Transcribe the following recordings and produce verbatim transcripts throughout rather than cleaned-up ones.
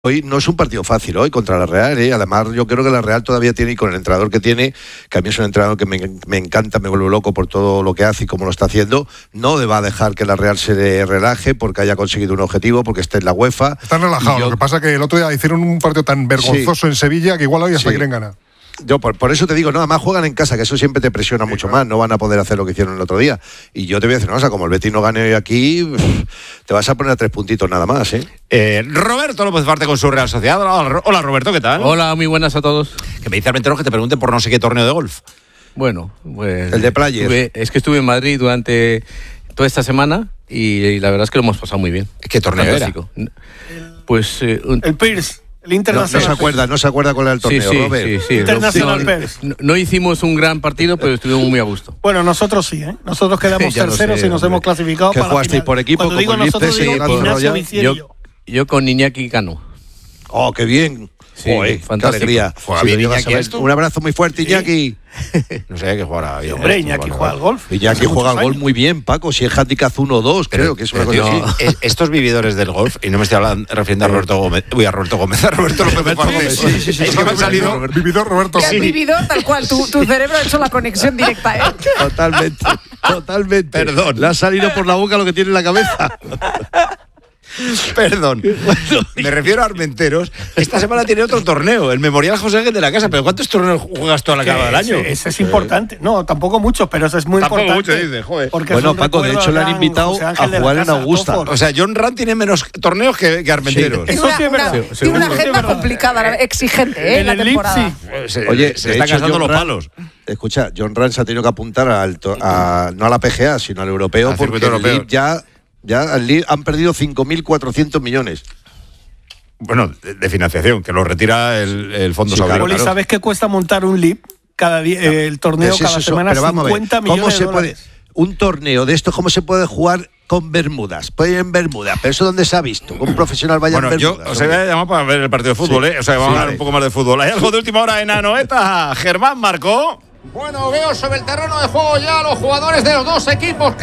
Hoy no es un partido fácil hoy contra la Real, ¿eh? Además yo creo que la Real todavía tiene, y con el entrenador que tiene, que a mí es un entrenador que me, me encanta, me vuelve loco por todo lo que hace y cómo lo está haciendo, no va a dejar que la Real se relaje porque haya conseguido un objetivo, porque esté en la UEFA. Están relajados, yo... lo que pasa es que el otro día hicieron un partido tan vergonzoso sí. en Sevilla que igual hoy hasta sí. quieren ganar. Yo por, por eso te digo, no, además juegan en casa, que eso siempre te presiona sí, mucho claro. más, no van a poder hacer lo que hicieron el otro día. Y yo te voy a decir una cosa, como el Betis no gane aquí, te vas a poner a tres puntitos nada más, ¿eh? eh Roberto López Farte con su Real Sociedad. Hola, hola Roberto, ¿qué tal? Hola, muy buenas a todos. Que me dice Armenteros que te pregunte por no sé qué torneo de golf. Bueno, pues... El de Player. Estuve, es que estuve en Madrid durante toda esta semana y, y la verdad es que lo hemos pasado muy bien. ¿Qué torneo Fantástico. era? Pues... Eh, un... El Pierce. El Internacional. No, no se acuerda, no se acuerda cuál era el torneo, sí, sí, Robert. Sí, sí. Internacional no, no, no hicimos un gran partido, pero estuvimos muy a gusto. Bueno, nosotros sí, ¿eh? Nosotros quedamos terceros sé, y nos hombre. hemos clasificado ¿Qué para jugasteis la final? por equipo? Cuando digo nosotros, digo Ignacio Vicier yo, y yo. Yo con Iñaki Cano. Oh, qué bien. Sí, Joder, fantástico. Qué alegría. ¿Juega bien Iñaki esto? Un abrazo muy fuerte, Iñaki. No sé qué jugará bien. Hombre, Iñaki juega al golf. Iñaki juega al golf muy bien, Paco. Si es handicap uno o dos, creo que es una cosa así. Es, estos vividores del golf, y no me estoy hablando, refiriendo a Roberto Gómez, uy, a Roberto Gómez, a Roberto López Farte. Sí, sí, sí. Es que me ha salido... Vividor Roberto Gómez. El vividor, tal cual. Tu, tu cerebro ha hecho la conexión directa, ¿eh? Totalmente, totalmente. Perdón. Le ha salido por la boca lo que tiene en la cabeza. Perdón, me refiero a Armenteros. Esta semana tiene otro torneo, el Memorial José Ángel de la Casa. ¿Pero cuántos torneos juegas tú a la cabo del año? Ese, ese es importante. No, tampoco mucho, pero eso es muy tampoco importante. Mucho, dice, joder. Bueno, Paco, de hecho le han invitado a jugar en Augusta. O sea, John Ram tiene menos torneos que, que Armenteros. Sí. Eso sí es verdad. Una, tiene una agenda complicada, exigente, ¿eh? En la el temporada. Lipsi. Se, Oye, se están gastando los palos. Escucha, John Ram se ha tenido que apuntar al to, a, no a la P G A, sino al europeo, al porque el Lip ya... Ya han perdido cinco mil cuatrocientos millones. Bueno, de, de financiación, que lo retira el, el Fondo sí, Saudí. Claro. ¿Sabes qué cuesta montar un L I P? Cada día, eh, el torneo cada eso, semana cincuenta millones ¿cómo se de dólares. Puede, un torneo de esto, ¿cómo se puede jugar con bermudas? Puede ir en bermuda, pero ¿eso dónde se ha visto? Que un profesional vaya bueno, en bermudas. Yo os había llamado para ver el partido de fútbol, sí. ¿eh? O sea, vamos sí, a hablar vale. un poco más de fútbol. ¿Hay algo de última hora en Anoeta? Germán marcó. Bueno, veo sobre el terreno de juego ya a los jugadores de los dos equipos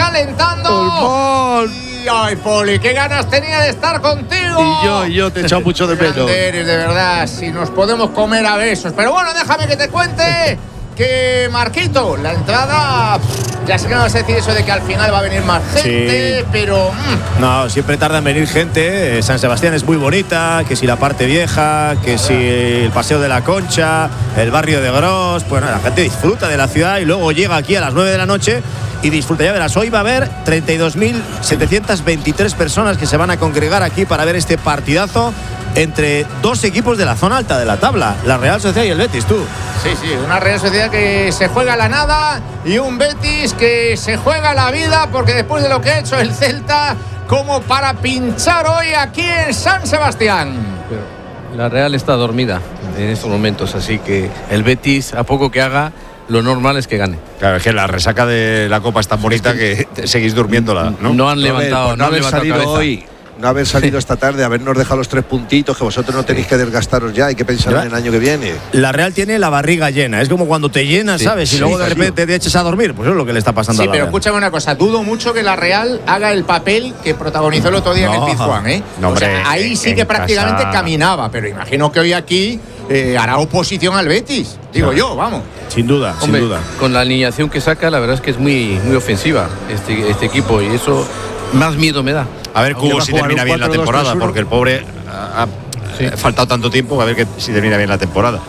calentando. Y, ay, Poli, qué ganas tenía de estar contigo. Y yo, y yo te he echado mucho de menos. Eres, de verdad, si nos podemos comer a besos. Pero bueno, déjame que te cuente que, Marquito, la entrada, ya sé que no vas a decir eso de que al final va a venir más gente, sí. pero... Mmm. No, siempre tarda en venir gente. San Sebastián es muy bonita, que si la parte vieja, que si el Paseo de la Concha, el barrio de Gros, bueno, la gente disfruta de la ciudad y luego llega aquí a las nueve de la noche y disfruta. Ya verás, hoy va a haber treinta y dos mil setecientas veintitrés personas que se van a congregar aquí para ver este partidazo entre dos equipos de la zona alta de la tabla, la Real Sociedad y el Betis, tú. Sí, sí, una Real Sociedad que se juega la nada y un Betis que se juega la vida, porque después de lo que ha hecho el Celta, como para pinchar hoy aquí en San Sebastián. Pero la Real está dormida en estos momentos, así que el Betis, a poco que haga, lo normal es que gane. Claro, es que la resaca de la Copa es tan bonita que seguís durmiéndola, ¿no? No han levantado, no, no han levantado salido cabeza. hoy. No haber salido esta tarde, habernos dejado los tres puntitos, que vosotros no tenéis que desgastaros ya, hay que pensar en el año que viene. La Real tiene la barriga llena, es como cuando te llenas, sí, ¿sabes? Y sí, luego de repente te eches a dormir, pues eso es lo que le está pasando sí, a la pero Real. Escúchame una cosa, dudo mucho que la Real haga el papel que protagonizó el otro día no, en el Pizjuán, ¿eh? No, hombre, o sea, ahí sí que prácticamente casa... caminaba, pero imagino que hoy aquí eh, hará oposición al Betis, digo claro. yo, vamos. Sin duda, hombre, sin duda. Con la alineación que saca, la verdad es que es muy, muy ofensiva este, este equipo y eso más miedo me da. A ver Cubo si termina bien la temporada, porque el pobre ha, ha sí. faltado tanto tiempo, a ver que si termina bien la temporada.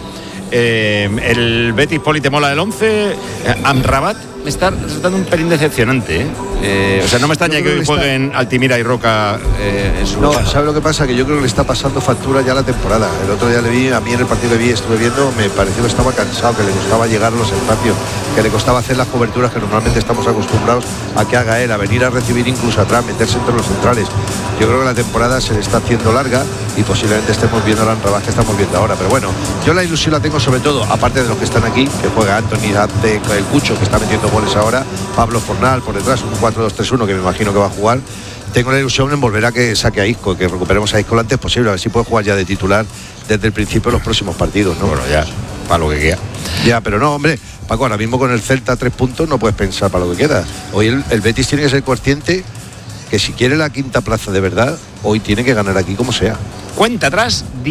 Eh, el Betis, Poli, ¿te mola el once? Eh, Amrabat me está resultando un pelín decepcionante, ¿eh? Eh, o sea, no me extraña que hoy jueguen está... Altimira y Roca eh, en su No, lugar. ¿sabes lo que pasa? Que yo creo que le está pasando factura ya la temporada. El otro día le vi, a mí en el partido que vi, estuve viendo, me pareció que estaba cansado, que le costaba llegar a los espacios, que le costaba hacer las coberturas que normalmente estamos acostumbrados a que haga él, a venir a recibir incluso atrás, meterse entre los centrales. Yo creo que la temporada se le está haciendo larga y posiblemente estemos viendo la Amrabat que estamos viendo ahora. Pero bueno, yo la ilusión la tengo sobre todo, aparte de los que están aquí, que juega Anthony, Ante, el Cucho, que está metiendo goles ahora, Pablo Fornal por detrás, un cuatro dos tres uno que me imagino que va a jugar. Tengo la ilusión en volver a que saque a Isco, que recuperemos a Isco lo antes posible, a ver si puede jugar ya de titular desde el principio de los próximos partidos, ¿no? Bueno, ya, para lo que queda. Ya, pero no, hombre, Paco, ahora mismo con el Celta tres puntos no puedes pensar para lo que queda. Hoy el, el Betis tiene que ser consciente que si quiere la quinta plaza de verdad, hoy tiene que ganar aquí como sea. cuenta atrás.